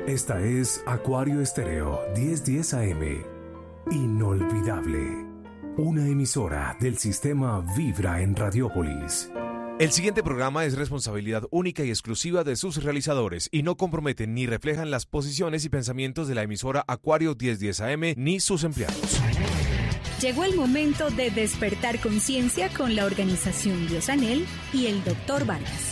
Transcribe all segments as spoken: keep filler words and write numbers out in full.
Esta es Acuario Estéreo diez diez A M. Inolvidable. Una emisora del sistema Vibra en Radiópolis. El siguiente programa es responsabilidad única y exclusiva de sus realizadores y no comprometen ni reflejan las posiciones y pensamientos de la emisora Acuario diez diez A M ni sus empleados. Llegó el momento de despertar conciencia con la organización Biosanel y el doctor Vargas.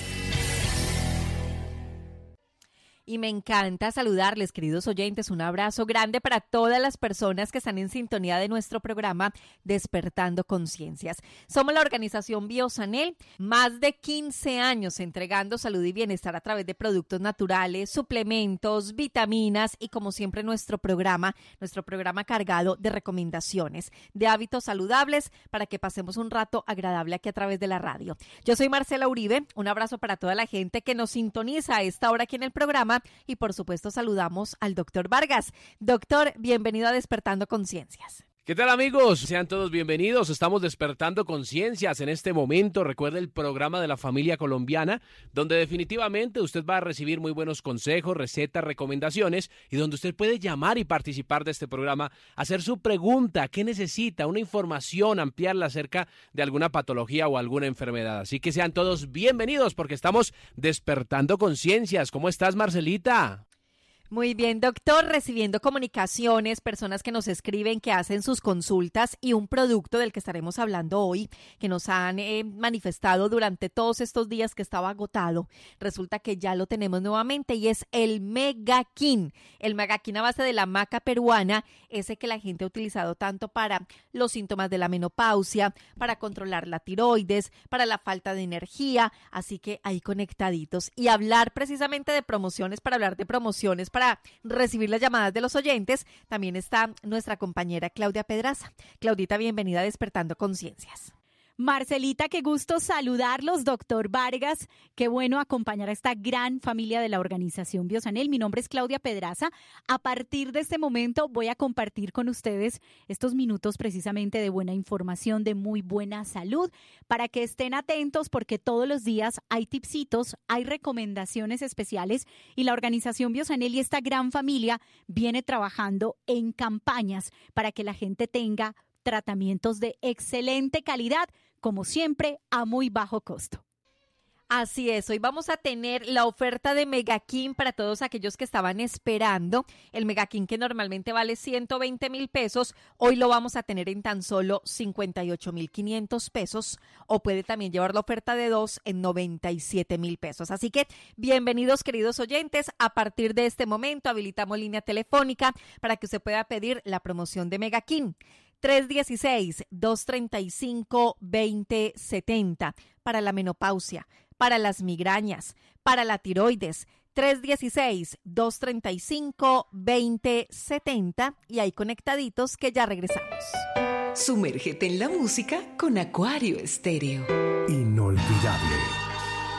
Y me encanta saludarles, queridos oyentes. Un abrazo grande para todas las personas que están en sintonía de nuestro programa Despertando Conciencias. Somos la organización Biosanel, más de quince años entregando salud y bienestar a través de productos naturales, suplementos, vitaminas y, como siempre, nuestro programa, nuestro programa cargado de recomendaciones, de hábitos saludables para que pasemos un rato agradable aquí a través de la radio. Yo soy Marcela Uribe. Un abrazo para toda la gente que nos sintoniza a esta hora aquí en el programa. Y por supuesto saludamos al doctor Vargas. Doctor, bienvenido a Despertando Conciencias. ¿Qué tal, amigos? Sean todos bienvenidos. Estamos despertando conciencias en este momento. Recuerde el programa de la familia colombiana, donde definitivamente usted va a recibir muy buenos consejos, recetas, recomendaciones y donde usted puede llamar y participar de este programa, hacer su pregunta, qué necesita, una información, ampliarla acerca de alguna patología o alguna enfermedad. Así que sean todos bienvenidos porque estamos despertando conciencias. ¿Cómo estás, Marcelita? Muy bien, doctor, recibiendo comunicaciones, personas que nos escriben, que hacen sus consultas y un producto del que estaremos hablando hoy, que nos han eh, manifestado durante todos estos días que estaba agotado. Resulta que ya lo tenemos nuevamente y es el Megakin. El Megakin a base de la maca peruana, ese que la gente ha utilizado tanto para los síntomas de la menopausia, para controlar la tiroides, para la falta de energía. Así que ahí conectaditos y hablar precisamente de promociones, para hablar de promociones, para recibir las llamadas de los oyentes, también está nuestra compañera Claudia Pedraza. Claudita, bienvenida a Despertando Conciencias. Marcelita, qué gusto saludarlos, doctor Vargas, qué bueno acompañar a esta gran familia de la organización Biosanel. Mi nombre es Claudia Pedraza. A partir de este momento voy a compartir con ustedes estos minutos precisamente de buena información, de muy buena salud, para que estén atentos porque todos los días hay tipsitos, hay recomendaciones especiales y la organización Biosanel y esta gran familia viene trabajando en campañas para que la gente tenga tratamientos de excelente calidad, como siempre, a muy bajo costo. Así es, hoy vamos a tener la oferta de Megakin para todos aquellos que estaban esperando. El Megakin, que normalmente vale ciento veinte mil pesos, hoy lo vamos a tener en tan solo cincuenta y ocho mil quinientos pesos, o puede también llevar la oferta de dos en noventa y siete mil pesos. Así que bienvenidos, queridos oyentes. A partir de este momento habilitamos línea telefónica para que usted pueda pedir la promoción de Megakin. tres uno seis, dos tres cinco, dos cero siete cero para la menopausia, para las migrañas, para la tiroides. tres uno seis, dos tres cinco, dos cero siete cero y ahí conectaditos que ya regresamos. Sumérgete en la música con Acuario Estéreo. Inolvidable.